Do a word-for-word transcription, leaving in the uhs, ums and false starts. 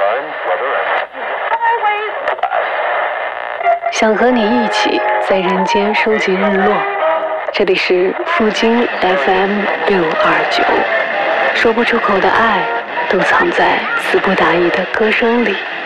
想和你一起在人间收集日落，这里是富京 F M 六二九，说不出口的爱都藏在词不达意的歌声里。